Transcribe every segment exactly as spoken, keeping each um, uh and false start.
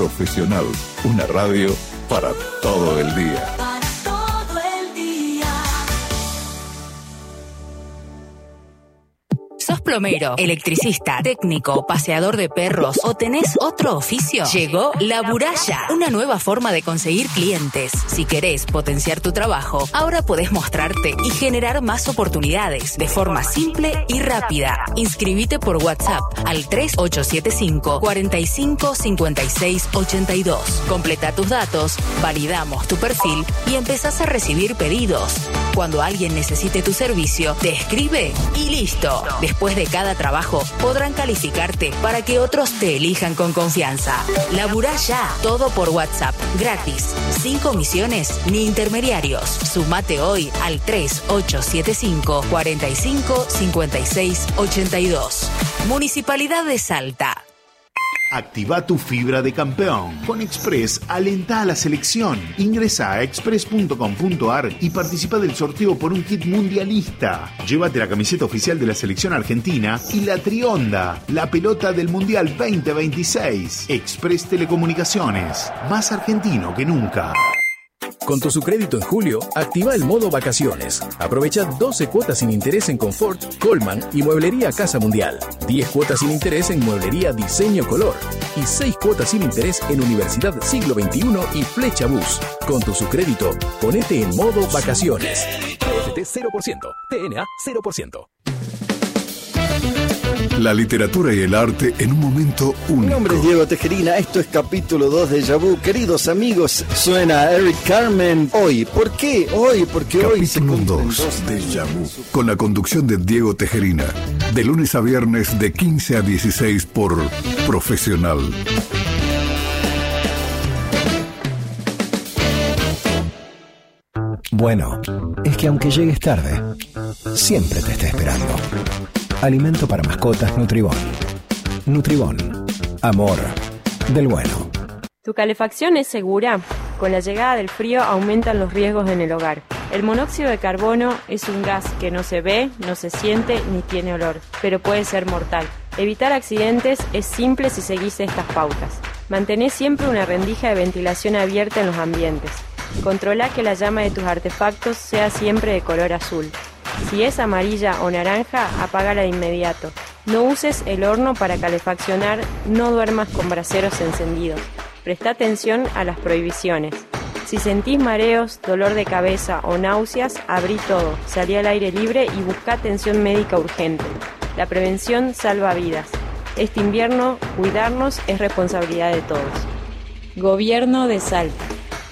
Profesional, una radio para todo el día. ¿Sos plomero, electricista, técnico, paseador de perros o tenés otro oficio? Llegó La Buralla, una nueva forma de conseguir clientes. Si querés potenciar tu trabajo, ahora podés mostrarte y generar más oportunidades de forma simple y rápida. Inscribite por WhatsApp al tres ocho siete cinco, cuatro cinco, cinco seis ocho dos. Completa tus datos, validamos tu perfil y empezás a recibir pedidos. Cuando alguien necesite tu servicio, te escribe y listo. Después de cada trabajo, podrán calificarte para que otros te elijan con confianza. Laburá ya, todo por WhatsApp, gratis, sin comisiones ni intermediarios. Sumate hoy al tres ocho siete cinco, cuatro cinco, cinco seis ocho dos. Municipalidad de Salta. Activa tu fibra de campeón. Con Express, alenta a la selección. Ingresa a express punto com punto ar y participa del sorteo por un kit mundialista. Llévate la camiseta oficial de la selección argentina y la Trionda, la pelota del Mundial veinte veintiséis. Express Telecomunicaciones, más argentino que nunca. Con tu Sucrédito en julio, activa el modo vacaciones. Aprovecha doce cuotas sin interés en Confort, Coleman y Mueblería Casa Mundial. diez cuotas sin interés en Mueblería Diseño Color. Y seis cuotas sin interés en Universidad Siglo veintiuno y Flecha Bus. Con tu Sucrédito, ponete en modo vacaciones. T F T cero por ciento. T N A cero por ciento. La literatura y el arte en un momento único. Mi nombre es Diego Tejerina, esto es capítulo dos de Déjà Vu. Queridos amigos, suena Eric Carmen. Hoy, ¿por qué? Hoy, porque capítulo hoy se cumplen dos dos de Déjà Vu, con la conducción de Diego Tejerina, de lunes a viernes de quince a dieciséis por Profesional. Bueno, es que aunque llegues tarde, siempre te está esperando. Alimento para mascotas Nutribón. Nutribón. Amor del bueno. ¿Tu calefacción es segura? Con la llegada del frío aumentan los riesgos en el hogar. El monóxido de carbono es un gas que no se ve, no se siente ni tiene olor, pero puede ser mortal. Evitar accidentes es simple si seguís estas pautas. Mantené siempre una rendija de ventilación abierta en los ambientes. Controla que la llama de tus artefactos sea siempre de color azul. Si es amarilla o naranja, apágala de inmediato. No uses el horno para calefaccionar, no duermas con braseros encendidos. Presta atención a las prohibiciones. Si sentís mareos, dolor de cabeza o náuseas, abrí todo, salí al aire libre y busca atención médica urgente. La prevención salva vidas. Este invierno, cuidarnos es responsabilidad de todos. Gobierno de Salta.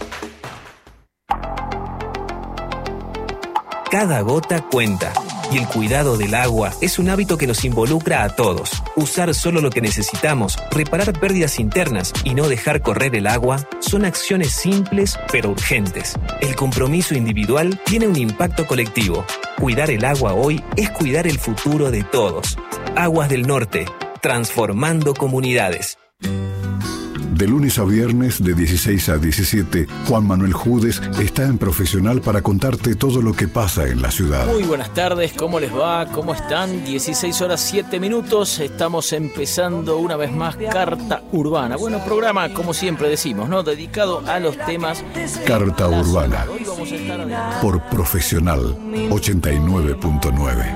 Cada gota cuenta, y el cuidado del agua es un hábito que nos involucra a todos. Usar solo lo que necesitamos, reparar pérdidas internas y no dejar correr el agua son acciones simples pero urgentes. El compromiso individual tiene un impacto colectivo. Cuidar el agua hoy es cuidar el futuro de todos. Aguas del Norte, transformando comunidades. De lunes a viernes de dieciséis a diecisiete, Juan Manuel Judes está en Profesional para contarte todo lo que pasa en la ciudad. Muy buenas tardes, ¿cómo les va? ¿Cómo están? dieciséis horas siete minutos, estamos empezando una vez más Carta Urbana. Bueno, programa, como siempre decimos, ¿no? Dedicado a los temas... Carta Urbana, por Profesional ochenta y nueve punto nueve.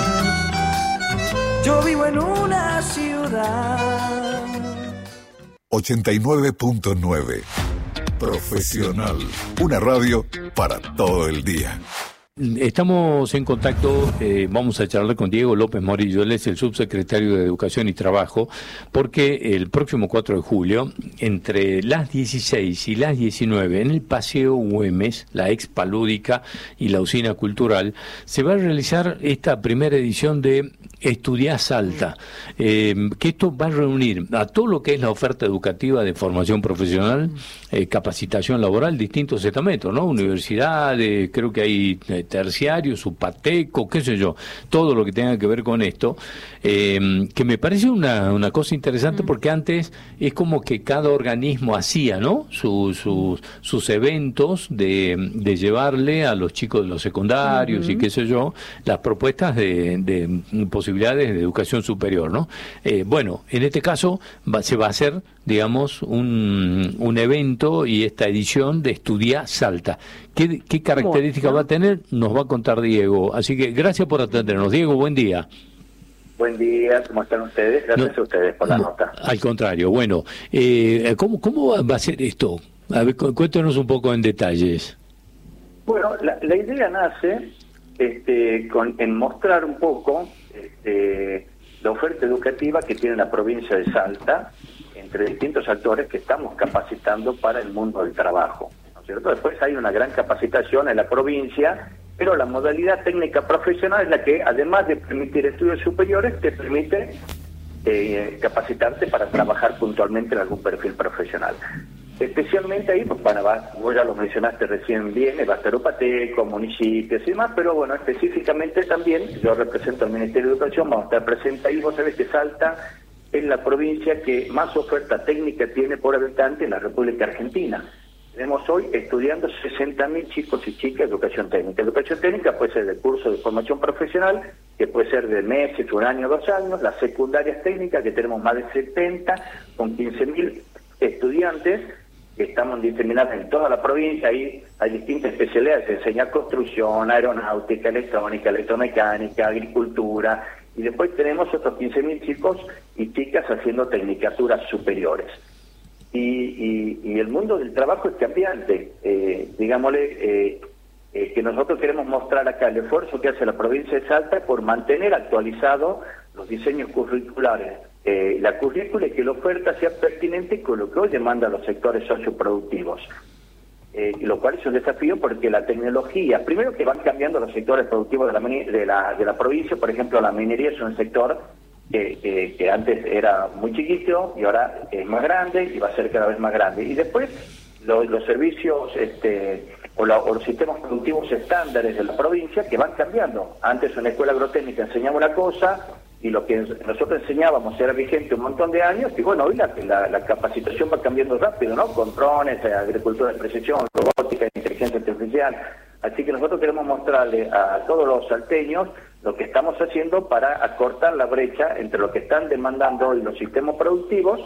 Yo vivo en una ciudad... ochenta y nueve punto nueve. Profesional, una radio para todo el día. Estamos en contacto, eh, vamos a charlar con Diego López Morillo, él es el subsecretario de Educación y Trabajo, porque el próximo cuatro de julio, entre las dieciséis y las diecinueve, en el Paseo Güemes, la Expa Lúdica y la Usina Cultural, se va a realizar esta primera edición de Estudiá Salta, eh, que esto va a reunir a todo lo que es la oferta educativa de formación profesional, eh, capacitación laboral, distintos estamentos, ¿no? Universidades, creo que hay eh, terciarios, UPATECO, qué sé yo, todo lo que tenga que ver con esto, eh, que me parece una, una cosa interesante porque antes es como que cada organismo hacía, ¿no? Su, su, sus eventos de, de llevarle a los chicos de los secundarios uh-huh. y qué sé yo, las propuestas de, de posibilidades posibilidades de educación superior, ¿no? Eh, bueno, en este caso va, se va a hacer, digamos, un, un evento y esta edición de Estudia Salta. ¿Qué, qué características va a tener? Nos va a contar Diego. Así que gracias por atendernos. Diego, buen día. Buen día, ¿cómo están ustedes? Gracias no, a ustedes por la no, nota. Al contrario, bueno, eh, ¿cómo, ¿cómo va a ser esto? A ver, cuéntanos un poco en detalles. Bueno, la, la idea nace este, con, en mostrar un poco este, la oferta educativa que tiene la provincia de Salta entre distintos actores que estamos capacitando para el mundo del trabajo, ¿no es cierto? Después hay una gran capacitación en la provincia, pero la modalidad técnica profesional es la que, además de permitir estudios superiores, te permite eh, capacitarte para trabajar puntualmente en algún perfil profesional. Especialmente ahí, pues bueno, va, vos ya lo mencionaste recién bien, va a estar Upateco, municipios y demás, pero bueno, específicamente también, yo represento al Ministerio de Educación, vamos a estar presentes ahí. Vos sabés que Salta es la provincia que más oferta técnica tiene por habitante en la República Argentina. Tenemos hoy estudiando sesenta mil chicos y chicas de educación técnica. Educación técnica puede ser de curso de formación profesional, que puede ser de meses, un año, dos años, las secundarias técnicas, que tenemos más de setenta, con quince mil estudiantes, que estamos diseminados en toda la provincia. Ahí hay distintas especialidades, se enseña construcción, aeronáutica, electrónica, electromecánica, agricultura, y después tenemos otros quince mil chicos y chicas haciendo tecnicaturas superiores. Y, y, y el mundo del trabajo es cambiante, eh, digámosle, eh, eh, que nosotros queremos mostrar acá el esfuerzo que hace la provincia de Salta por mantener actualizados los diseños curriculares, eh, la currícula, y que la oferta sea pertinente con lo que hoy demandan los sectores socioproductivos, eh, lo cual es un desafío porque la tecnología, primero que van cambiando los sectores productivos de la, de la, de la provincia. Por ejemplo, la minería es un sector Que, que, que antes era muy chiquito y ahora es más grande y va a ser cada vez más grande. Y después los, los servicios este, o, la, o los sistemas productivos estándares de la provincia que van cambiando. Antes una escuela agrotécnica enseñaba una cosa y lo que nosotros enseñábamos era vigente un montón de años, y bueno, hoy la, la, la capacitación va cambiando rápido, ¿no? Con drones, agricultura de precisión, robótica, inteligencia artificial. Así que nosotros queremos mostrarle a todos los salteños lo que estamos haciendo para acortar la brecha entre lo que están demandando hoy los sistemas productivos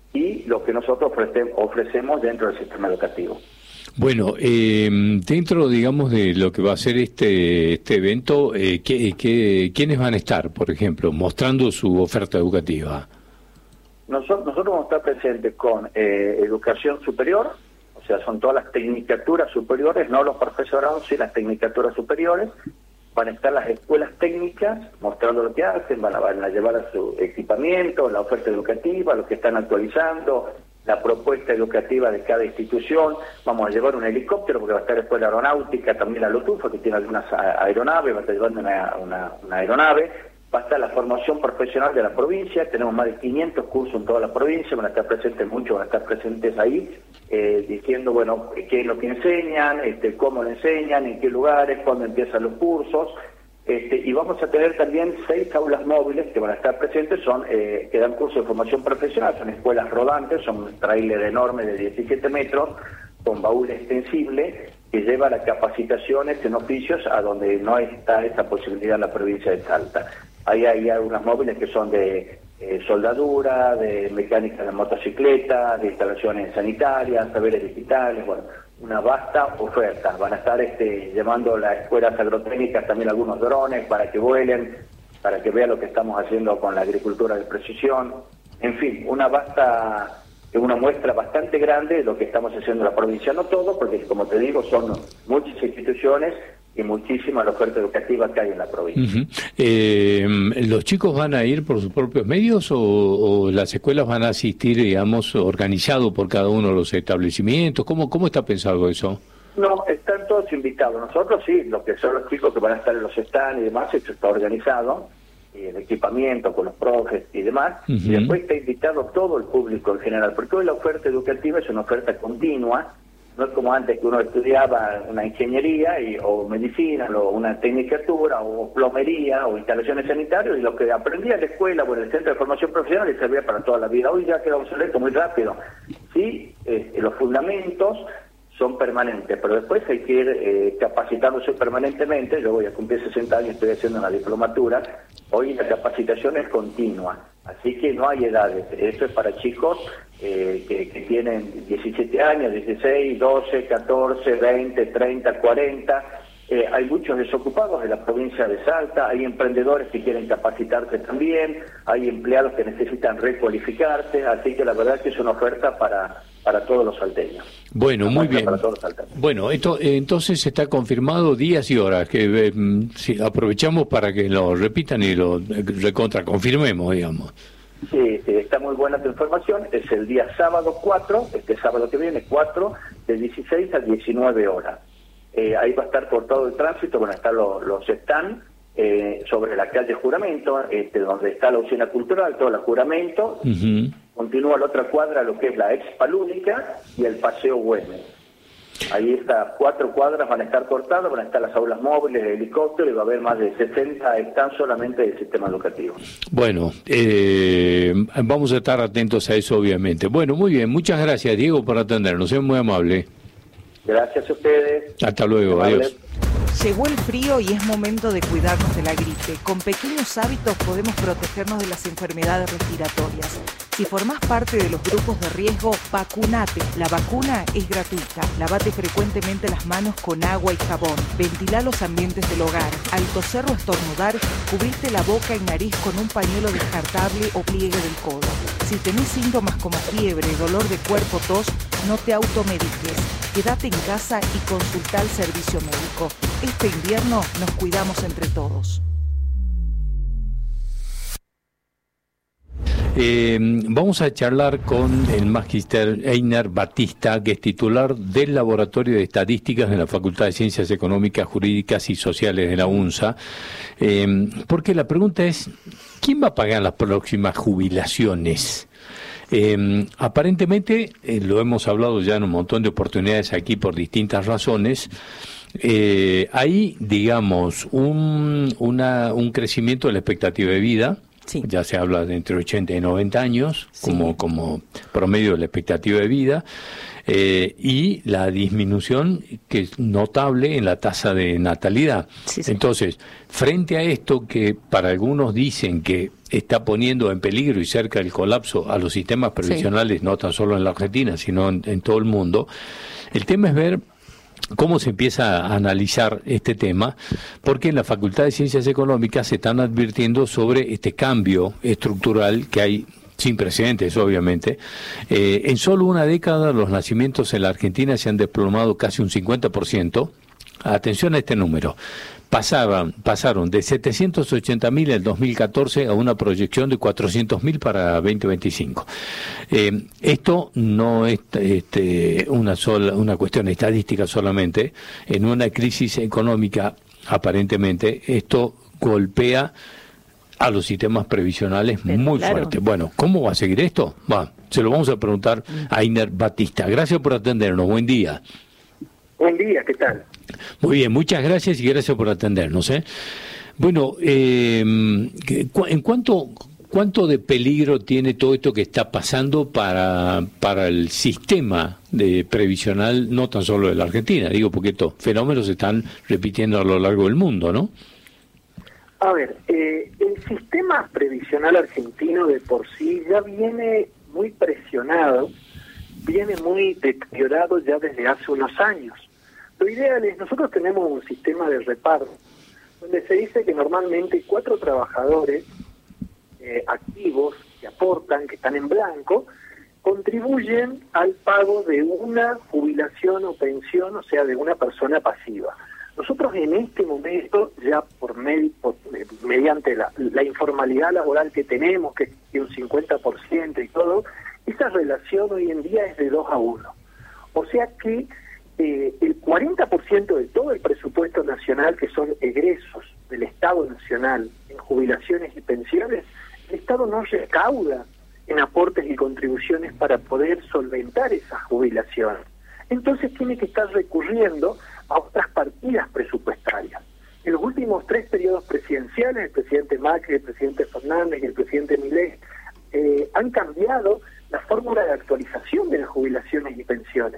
y lo que nosotros ofrece, ofrecemos dentro del sistema educativo. Bueno, eh, dentro, digamos, de lo que va a ser este este evento, eh, ¿qué, qué, ¿quiénes van a estar, por ejemplo, mostrando su oferta educativa? Nosotros, nosotros vamos a estar presentes con eh, educación superior, o sea, son todas las tecnicaturas superiores, no los profesorados, sino las tecnicaturas superiores. Van a estar las escuelas técnicas mostrando lo que hacen, van a, van a llevar a su equipamiento, la oferta educativa, lo que están actualizando, la propuesta educativa de cada institución. Vamos a llevar un helicóptero porque va a estar después la aeronáutica, también la LUTUFA, que tiene algunas aeronaves, va a estar llevando una, una, una aeronave. Va a estar la formación profesional de la provincia, tenemos más de quinientos cursos en toda la provincia, van a estar presentes muchos, van a estar presentes ahí, eh, diciendo, bueno, qué es lo que enseñan, este, cómo lo enseñan, en qué lugares, cuándo empiezan los cursos, este, y vamos a tener también seis aulas móviles que van a estar presentes, son eh, que dan cursos de formación profesional, son escuelas rodantes, son un tráiler enorme de diecisiete metros, con baúl extensible, que lleva las capacitaciones en oficios a donde no está esa posibilidad en la provincia de Salta. Ahí hay algunas móviles que son de eh, soldadura, de mecánica de motocicleta, de instalaciones sanitarias, saberes digitales, bueno, una vasta oferta. Van a estar este, llevando las escuelas agrotécnicas también algunos drones para que vuelen, para que vean lo que estamos haciendo con la agricultura de precisión. En fin, una vasta, una muestra bastante grande de lo que estamos haciendo en la provincia. No todo, porque como te digo, son muchas instituciones y muchísima la oferta educativa que hay en la provincia. Uh-huh. eh, ¿Los chicos van a ir por sus propios medios o, o las escuelas van a asistir, digamos, organizado por cada uno de los establecimientos? ¿Cómo, cómo está pensado eso? No, están todos invitados. Nosotros sí, lo que son los chicos que van a estar en los stands y demás, esto está organizado, y el equipamiento con los profes y demás, uh-huh. Y después está invitado todo el público en general, porque hoy la oferta educativa es una oferta continua. No es como antes que uno estudiaba una ingeniería y, o medicina, o una tecnicatura, o plomería, o instalaciones sanitarias, y lo que aprendía en la escuela o en el centro de formación profesional le servía para toda la vida. Hoy ya queda obsoleto muy rápido. Sí, eh, los fundamentos son permanentes, pero después hay que ir eh, capacitándose permanentemente. Yo voy a cumplir sesenta años, estoy haciendo una diplomatura, hoy la capacitación es continua, así que no hay edades, esto es para chicos eh, que, que tienen diecisiete años, dieciséis, doce, catorce, veinte, treinta, cuarenta, eh, hay muchos desocupados de la provincia de Salta, hay emprendedores que quieren capacitarse también, hay empleados que necesitan recualificarse, así que la verdad es que es una oferta para, para todos los salteños. Bueno, muy bien. Para todos los salteños. Bueno, esto eh, entonces está confirmado días y horas, que eh, si aprovechamos para que lo repitan y lo eh, recontra confirmemos, digamos. Sí, sí, está muy buena tu información. Es el día sábado cuatro, este sábado que viene, cuatro, de dieciséis a diecinueve horas. Eh, ahí va a estar cortado el tránsito, van a estar los, los stands eh, sobre la calle Juramento, este, donde está la usina cultural, todo el Juramento. Uh-huh. Continúa la otra cuadra, lo que es la Expa Lúdica y el Paseo Güemes. Ahí estas cuatro cuadras van a estar cortadas, van a estar las aulas móviles, el helicóptero, y va a haber más de sesenta stands solamente del sistema educativo. Bueno, eh, vamos a estar atentos a eso, obviamente. Bueno, muy bien, muchas gracias, Diego, por atendernos, es muy amable. Gracias a ustedes. Hasta luego, adiós. Llegó el frío y es momento de cuidarnos de la gripe. Con pequeños hábitos podemos protegernos de las enfermedades respiratorias. Si formás parte de los grupos de riesgo, vacunate. La vacuna es gratuita. Lavate frecuentemente las manos con agua y jabón. Ventilá los ambientes del hogar. Al toser o estornudar, cubriste la boca y nariz con un pañuelo descartable o pliegue del codo. Si tenés síntomas como fiebre, dolor de cuerpo, tos, no te automediques. Quédate en casa y consulta al servicio médico. Este invierno nos cuidamos entre todos. Eh, vamos a charlar con el magíster Einar Batista, que es titular del Laboratorio de Estadísticas de la Facultad de Ciencias Económicas, Jurídicas y Sociales de la UNSA, eh, porque la pregunta es, ¿quién va a pagar las próximas jubilaciones? Eh, aparentemente, eh, lo hemos hablado ya en un montón de oportunidades aquí por distintas razones, eh, hay, digamos, un, una, un crecimiento de la expectativa de vida. Sí. Ya se habla de entre ochenta y noventa años, sí, como, como promedio de la expectativa de vida, eh, y la disminución que es notable en la tasa de natalidad. Sí, sí. Entonces, frente a esto que para algunos dicen que está poniendo en peligro y cerca del colapso a los sistemas previsionales, sí, no tan solo en la Argentina, sino en, en todo el mundo, el tema es ver cómo se empieza a analizar este tema, porque en la Facultad de Ciencias Económicas se están advirtiendo sobre este cambio estructural que hay sin precedentes, obviamente. Eh, en solo una década los nacimientos en la Argentina se han desplomado casi un cincuenta por ciento. Atención a este número. Pasaban, pasaron de setecientos ochenta mil en el dos mil catorce a una proyección de cuatrocientos mil para veinte veinticinco. Eh, esto no es este, una sola, una cuestión estadística solamente. En una crisis económica, aparentemente, esto golpea a los sistemas previsionales Pero, muy claro. fuerte. Bueno, ¿cómo va a seguir esto? Va, se lo vamos a preguntar a Einar Batista. Gracias por atendernos. Buen día. Buen día, ¿qué tal? Muy bien, muchas gracias y gracias por atendernos. ¿eh? Bueno, eh, ¿en cuánto, cuánto de peligro tiene todo esto que está pasando para, para el sistema de previsional, no tan solo de la Argentina? Digo, porque estos fenómenos se están repitiendo a lo largo del mundo, ¿no? A ver, eh, el sistema previsional argentino de por sí ya viene muy presionado, viene muy deteriorado ya desde hace unos años. Lo ideal es, nosotros tenemos un sistema de reparto, donde se dice que normalmente cuatro trabajadores eh, activos que aportan, que están en blanco, contribuyen al pago de una jubilación o pensión, o sea, de una persona pasiva. Nosotros en este momento, ya por, med por mediante la, la informalidad laboral que tenemos, que es un cincuenta por ciento y todo, esa relación hoy en día es de dos a uno. O sea que eh, el cuarenta por ciento de todo el presupuesto nacional, que son egresos del Estado Nacional en jubilaciones y pensiones, el Estado no recauda en aportes y contribuciones para poder solventar esas jubilaciones. Entonces tiene que estar recurriendo a otras partidas presupuestarias. En los últimos tres periodos presidenciales, el presidente Macri, el presidente Fernández y el presidente Milei eh, han cambiado la fórmula de actualización de las jubilaciones y pensiones.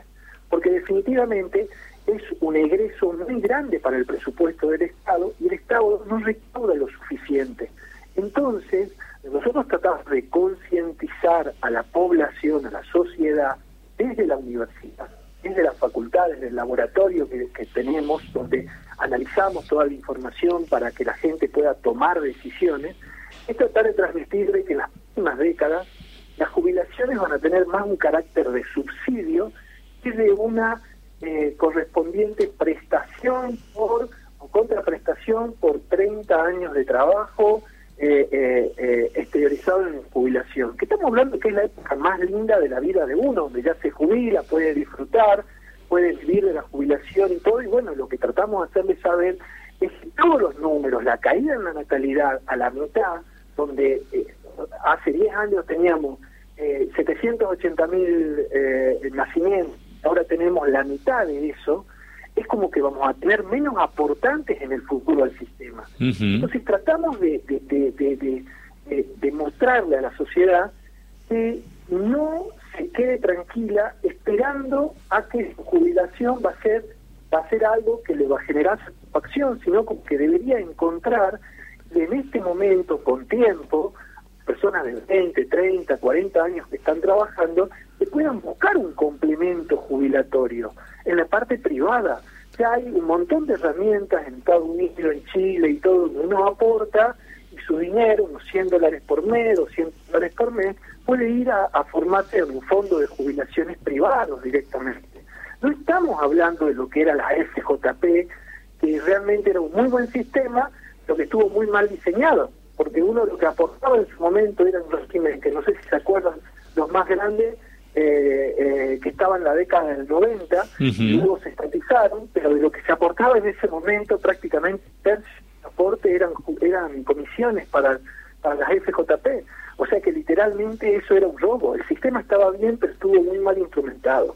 porque definitivamente es un egreso muy grande para el presupuesto del Estado y el Estado no recauda lo suficiente. Entonces, nosotros tratamos de concientizar a la población, a la sociedad, desde la universidad, desde las facultades, del laboratorio que, que tenemos, donde analizamos toda la información para que la gente pueda tomar decisiones, es tratar de transmitirle que en las próximas décadas las jubilaciones van a tener más un carácter de subsidio que de una eh, correspondiente prestación por o contraprestación por treinta años de trabajo eh, eh, eh, exteriorizado en jubilación. Que estamos hablando que es la época más linda de la vida de uno, donde ya se jubila, puede disfrutar, puede vivir de la jubilación y todo, y bueno, lo que tratamos de hacerles saber es que todos los números, la caída en la natalidad a la mitad, donde eh, hace diez años teníamos eh, setecientos ochenta mil eh, nacimientos, ahora tenemos la mitad de eso, es como que vamos a tener menos aportantes en el futuro al sistema. Uh-huh. Entonces tratamos de, de, de, de, de, de, de mostrarle a la sociedad que no se quede tranquila esperando a que su jubilación va a ser va a ser algo que le va a generar satisfacción, sino como que debería encontrar en este momento, con tiempo, personas de veinte, treinta, cuarenta años que están trabajando, que puedan buscar un complemento jubilatorio. En la parte privada, ya hay un montón de herramientas en Estados Unidos, en Chile y todo, donde uno aporta y su dinero, unos cien dólares por mes, doscientos dólares por mes, puede ir a, a formarse en un fondo de jubilaciones privados directamente. No estamos hablando de lo que era la F J P, que realmente era un muy buen sistema, lo que estuvo muy mal diseñado, porque uno lo que aportaba en su momento eran los que no sé si se acuerdan, los más grandes, eh, eh, que estaban en la década del noventa, uh-huh. y luego se estatizaron, pero de lo que se aportaba en ese momento prácticamente el aporte eran eran comisiones para, para las F J P, o sea que literalmente eso era un robo. El sistema estaba bien, pero estuvo muy mal instrumentado.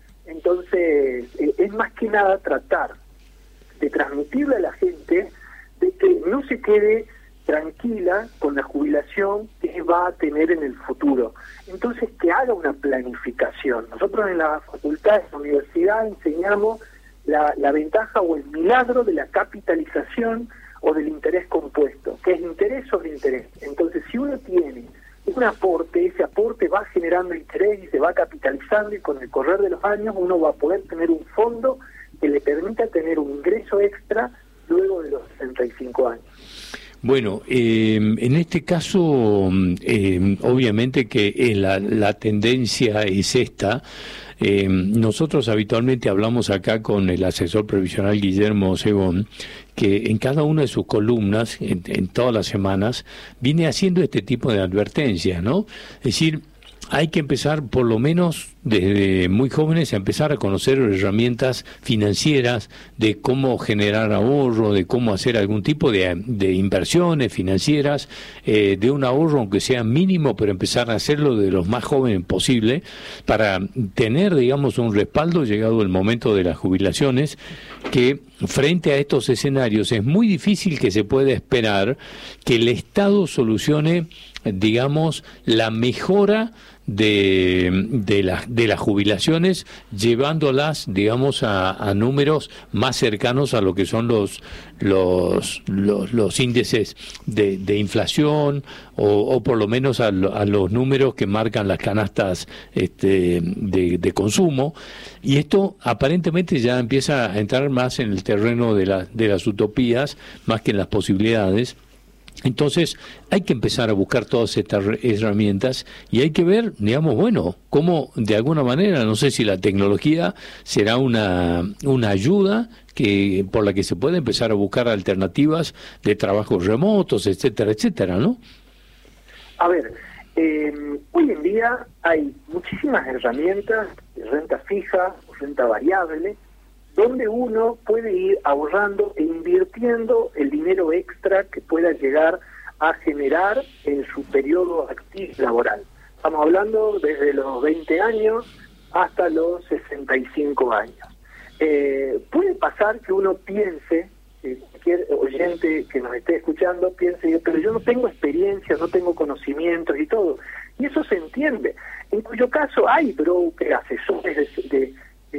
Entonces, eh, es más que nada tratar de transmitirle a la gente de que no se quede tranquila con la jubilación que va a tener en el futuro. Entonces, que haga una planificación. Nosotros en la facultad, en la universidad, enseñamos la, la ventaja o el milagro de la capitalización o del interés compuesto, que es interés sobre interés. Entonces, si uno tiene un aporte, ese aporte va generando interés y se va capitalizando, y con el correr de los años uno va a poder tener un fondo que le permita tener un ingreso extra luego de los sesenta y cinco años. Bueno, eh, en este caso, eh, obviamente que eh, la, la tendencia es esta. Eh, nosotros habitualmente hablamos acá con el asesor previsional Guillermo Segón, que en cada una de sus columnas, en, en todas las semanas, viene haciendo este tipo de advertencias, ¿no? Es decir, hay que empezar por lo menos desde muy jóvenes a empezar a conocer herramientas financieras, de cómo generar ahorro, de cómo hacer algún tipo de, de inversiones financieras, eh, de un ahorro aunque sea mínimo, pero empezar a hacerlo de los más jóvenes posible para tener, digamos, un respaldo llegado el momento de las jubilaciones, que frente a estos escenarios es muy difícil que se pueda esperar que el Estado solucione, digamos, la mejora de, de, la, de las jubilaciones, llevándolas, digamos, a, a números más cercanos a lo que son los los los, los índices de, de inflación o, o por lo menos a, a los números que marcan las canastas este, de, de consumo. Y esto aparentemente ya empieza a entrar más en el terreno de, la, de las utopías, más que en las posibilidades. Entonces hay que empezar a buscar todas estas herramientas y hay que ver, digamos, bueno, cómo de alguna manera, no sé si la tecnología será una, una ayuda que por la que se puede empezar a buscar alternativas de trabajos remotos, etcétera, etcétera, ¿no? A ver, eh, hoy en día hay muchísimas herramientas de renta fija o renta variable, donde uno puede ir ahorrando e invirtiendo el dinero extra que pueda llegar a generar en su periodo activo laboral. Estamos hablando desde los veinte años hasta los sesenta y cinco años. Eh, puede pasar que uno piense, eh, cualquier oyente que nos esté escuchando piense, pero yo no tengo experiencia, no tengo conocimientos y todo. Y eso se entiende. En cuyo caso hay brokers, asesores de... de De,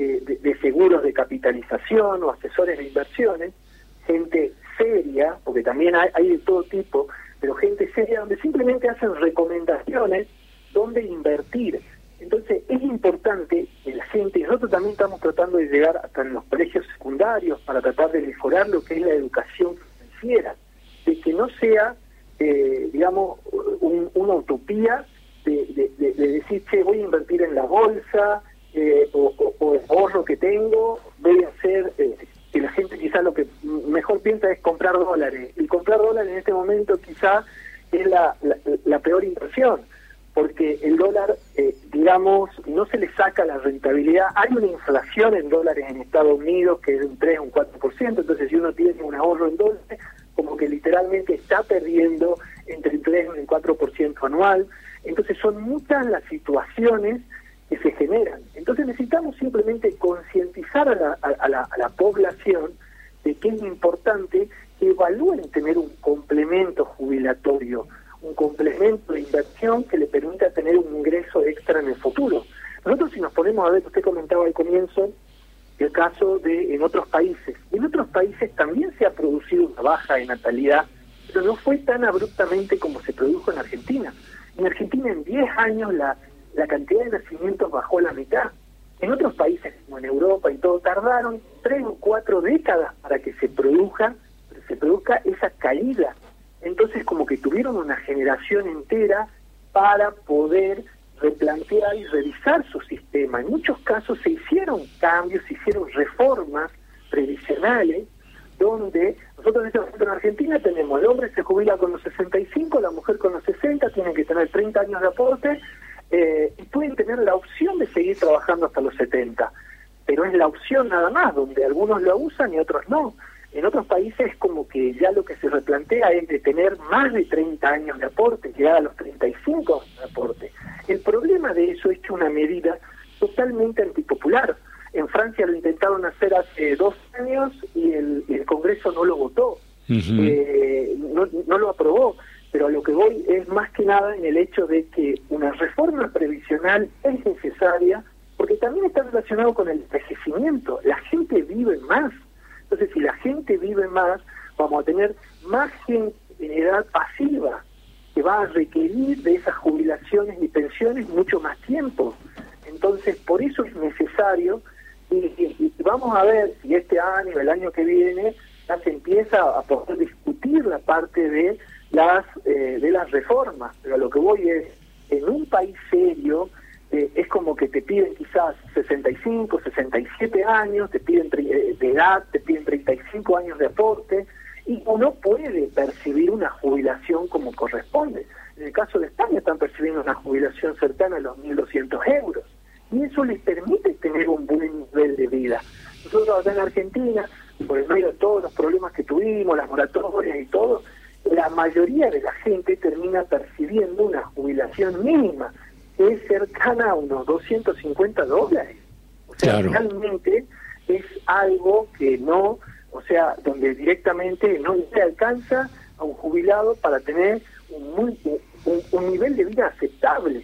de, de, de seguros de capitalización o asesores de inversiones, gente seria, porque también hay, hay de todo tipo, pero gente seria donde simplemente hacen recomendaciones donde invertir. Entonces es importante que la gente, y nosotros también estamos tratando de llegar hasta en los colegios secundarios para tratar de mejorar lo que es la educación financiera, de que no sea, eh, digamos, un, una utopía de, de, de, de decir, che, voy a invertir en la bolsa, eh, o, o, o el ahorro que tengo, voy a hacer, eh, que la gente quizás lo que mejor piensa es comprar dólares, y comprar dólares en este momento quizás es la, la, la peor inversión, porque el dólar, eh, digamos, no se le saca la rentabilidad. Hay una inflación en dólares en Estados Unidos que es de un tres, un cuatro por ciento, entonces si uno tiene un ahorro en dólares, como que literalmente está perdiendo entre el tres y el cuatro por ciento anual. Entonces son muchas las situaciones que se generan. Entonces necesitamos simplemente concientizar a la, a, a la, a la población de que es importante que evalúen tener un complemento jubilatorio, un complemento de inversión que le permita tener un ingreso extra en el futuro. Nosotros, si nos ponemos a ver, usted comentaba al comienzo el caso de en otros países. En otros países también se ha producido una baja de natalidad, pero no fue tan abruptamente como se produjo en Argentina. En Argentina en diez años la, la cantidad de nacimientos bajó a la mitad. En otros países, como en Europa y todo, tardaron tres o cuatro décadas para que se produzca, se produzca esa caída. Entonces como que tuvieron una generación entera para poder replantear y revisar su sistema. En muchos casos se hicieron cambios, se hicieron reformas previsionales, donde nosotros en este momento en Argentina tenemos, el hombre se jubila con los sesenta y cinco, la mujer con los sesenta, tienen que tener treinta años de aporte, eh, y pueden tener la opción de seguir trabajando hasta los setenta, pero es la opción nada más, donde algunos lo usan y otros no. En otros países es como que ya lo que se replantea es de tener más de treinta años de aporte, llegar a los treinta y cinco años de aporte. El problema de eso es que una medida totalmente antipopular. En Francia lo intentaron hacer hace dos años y el, el Congreso no lo votó, uh-huh. eh, no, no lo aprobó, pero a lo que voy es más que nada en el hecho de que una reforma previsional es necesaria, porque también está relacionado con el envejecimiento. La gente vive más. Entonces, si la gente vive más, vamos a tener más gente en edad pasiva que va a requerir de esas jubilaciones y pensiones mucho más tiempo. Entonces, por eso es necesario, y, y, y vamos a ver si este año, el año que viene, ya se empieza a poder discutir la parte de las eh, de las reformas. Pero a lo que voy es, en un país serio, Eh, es como que te piden quizás sesenta y cinco, sesenta y siete años, te piden eh, de edad, te piden treinta y cinco años de aporte, y uno puede percibir una jubilación como corresponde. En el caso de España están percibiendo una jubilación cercana a los mil doscientos euros, y eso les permite tener un buen nivel de vida. Nosotros acá en Argentina, por el medio de todos los problemas que tuvimos, las moratorias y todo, la mayoría de la gente termina percibiendo una jubilación mínima, que es cercana a unos doscientos cincuenta dólares. O sea, claro. Realmente es algo que no, o sea, donde directamente no le alcanza a un jubilado para tener un, muy, un, un nivel de vida aceptable.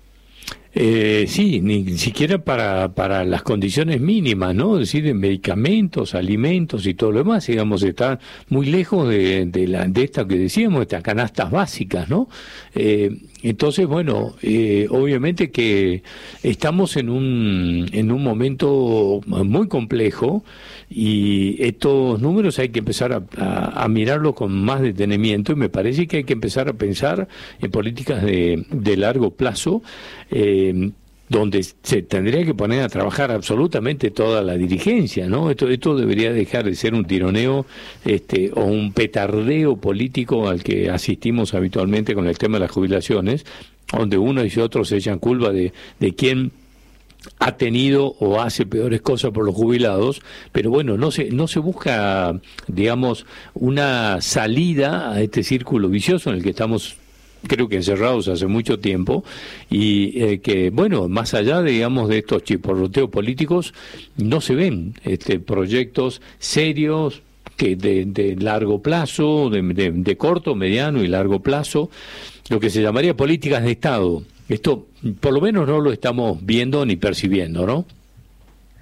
Eh, sí, ni siquiera para para las condiciones mínimas, ¿no? Es decir, de medicamentos, alimentos y todo lo demás, digamos, está muy lejos de, de la de esta que decíamos, estas canastas básicas, ¿no? Eh, entonces, bueno, eh, obviamente que estamos en un en un momento muy complejo y estos números hay que empezar a, a, a mirarlos con más detenimiento, y me parece que hay que empezar a pensar en políticas de, de largo plazo, eh, donde se tendría que poner a trabajar absolutamente toda la dirigencia, ¿no? Esto esto debería dejar de ser un tironeo este o un petardeo político al que asistimos habitualmente con el tema de las jubilaciones, donde uno y otros se echan culpa de, de quién ha tenido o hace peores cosas por los jubilados, pero bueno, no se no se busca, digamos, una salida a este círculo vicioso en el que estamos, creo que encerrados hace mucho tiempo, y eh, que, bueno, más allá, de, digamos, de estos chiporroteos políticos, no se ven este proyectos serios que de, de largo plazo, de, de, de corto, mediano y largo plazo, lo que se llamaría políticas de Estado. Esto, por lo menos, no lo estamos viendo ni percibiendo, ¿no? Es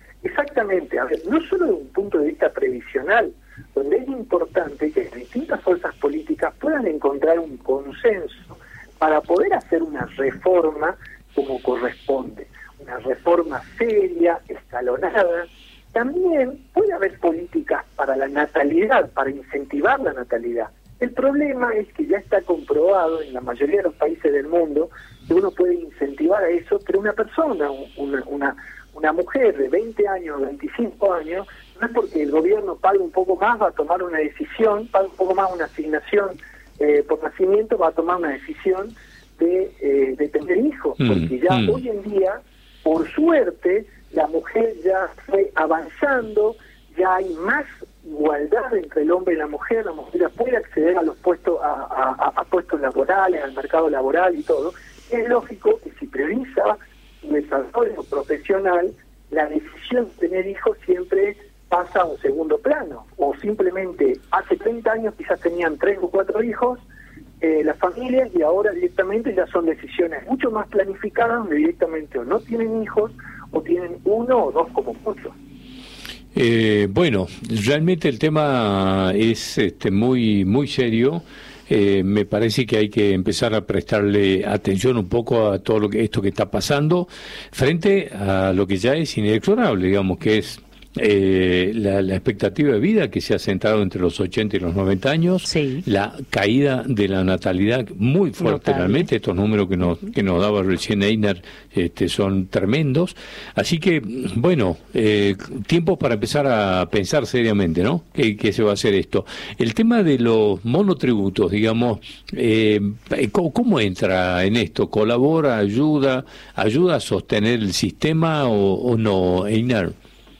Exactamente, a ver, no solo desde un punto de vista previsional, donde es importante que las distintas fuerzas políticas puedan encontrar un consenso para poder hacer una reforma como corresponde, una reforma seria, escalonada. También puede haber políticas para la natalidad, para incentivar la natalidad. El problema es que ya está comprobado en la mayoría de los países del mundo que uno puede incentivar a eso, pero una persona, una, una, una mujer de veinte años, veinticinco años, no es porque el gobierno pague un poco más, va a tomar una decisión, pague un poco más una asignación eh, por nacimiento, va a tomar una decisión de, eh, de tener hijos, porque ya mm. hoy en día, por suerte, la mujer ya fue avanzando, ya hay más igualdad entre el hombre y la mujer, la mujer ya puede acceder a los puestos a, a, a puestos laborales, al mercado laboral y todo. Es lógico que si prioriza un desarrollo profesional, la decisión de tener hijos siempre pasa a un segundo plano, o simplemente hace treinta años quizás tenían tres o cuatro hijos eh, las familias, y ahora directamente ya son decisiones mucho más planificadas, donde directamente o no tienen hijos o tienen uno o dos como mucho. Eh, bueno, realmente el tema es este, muy muy serio. Eh, me parece que hay que empezar a prestarle atención un poco a todo lo que esto que está pasando frente a lo que ya es inexorable, digamos, que es eh, la, la expectativa de vida que se ha centrado entre los ochenta y los noventa años, sí. La caída de la natalidad muy fuerte, Notable. realmente, estos números que nos que nos daba recién Einer este, son tremendos, así que, bueno, eh, tiempo para empezar a pensar seriamente, ¿no?, que, que se va a hacer esto. El tema de los monotributos, digamos, eh, ¿cómo, ¿cómo entra en esto? ¿Colabora, ayuda, ayuda a sostener el sistema o, o no, Einer?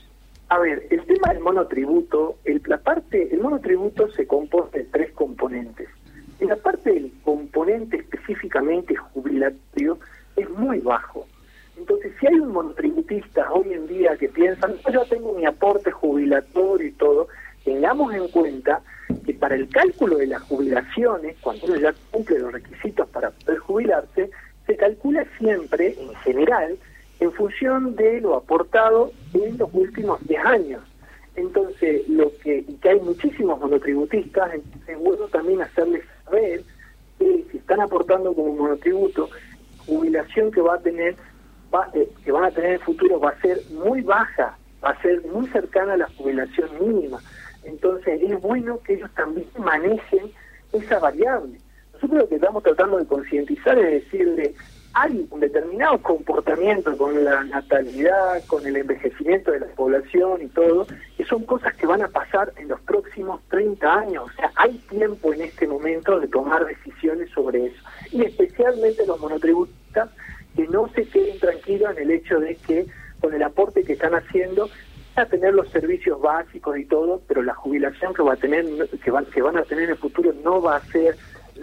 A ver, el tema del monotributo, el, la parte, el monotributo se compone de tres componentes. En la parte del componente específicamente jubilatorio es muy bajo. Entonces, si hay un monotributista hoy en día que piensa, no, yo tengo mi aporte jubilatorio y todo, tengamos en cuenta que para el cálculo de las jubilaciones, cuando uno ya cumple los requisitos para poder jubilarse, se calcula siempre, en general, en función de lo aportado en los últimos diez años. Entonces, lo que, y que hay muchísimos monotributistas, es bueno también hacerles saber que si están aportando como monotributo, jubilación que va a tener, va, eh, que van a tener en el futuro va a ser muy baja, va a ser muy cercana a la jubilación mínima. Entonces, es bueno que ellos también manejen esa variable. Nosotros lo que estamos tratando de concientizar es decirle, hay un determinado comportamiento con la natalidad, con el envejecimiento de la población y todo, que son cosas que van a pasar en los próximos treinta años. O sea, hay tiempo en este momento de tomar decisiones sobre eso. Y especialmente los monotributistas, que no se queden tranquilos en el hecho de que con el aporte que están haciendo van a tener los servicios básicos y todo, pero la jubilación que va a tener, que van, que van a tener en el futuro no va a ser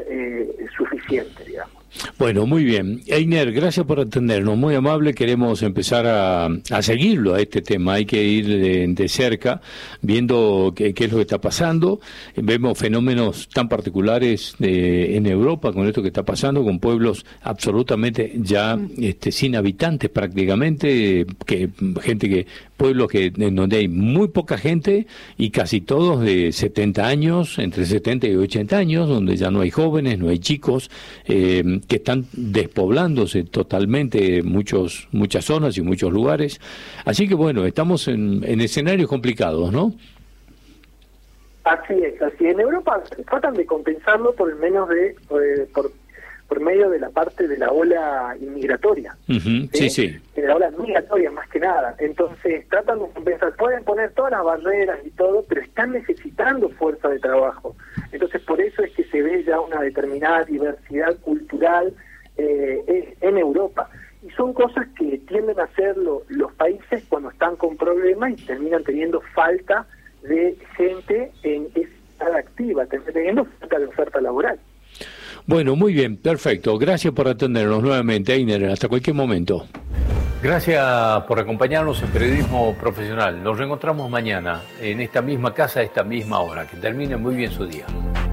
eh, suficiente, digamos. Bueno, muy bien. Einer, gracias por atendernos, muy amable. Queremos empezar a, a seguirlo a este tema. Hay que ir de, de cerca viendo qué, qué es lo que está pasando. Vemos fenómenos tan particulares de, en Europa con esto que está pasando, con pueblos absolutamente ya este, sin habitantes prácticamente, que gente que pueblos que en donde hay muy poca gente y casi todos de setenta años, entre setenta y ochenta años, donde ya no hay jóvenes, no hay chicos, eh, que están despoblándose totalmente muchos muchas zonas y muchos lugares. Así que bueno, estamos en, en escenarios complicados, ¿no? Así es, así. En Europa tratan de compensarlo por el menos de eh, por por medio de la parte de la ola inmigratoria. Uh-huh, ¿sí? sí, sí. De la ola migratoria más que nada. Entonces tratan de compensar, pueden poner todas las barreras y todo, pero están necesitando fuerza de trabajo. Entonces por eso es que se ve ya una determinada diversidad cultural eh, en Europa. Y son cosas que tienden a hacer lo, los países cuando están con problemas y terminan teniendo falta de gente en esa activa, teniendo falta de oferta laboral. Bueno, muy bien, perfecto. Gracias por atendernos nuevamente, Einer. Hasta cualquier momento. Gracias por acompañarnos en Periodismo Profesional. Nos reencontramos mañana en esta misma casa, a esta misma hora. Que termine muy bien su día.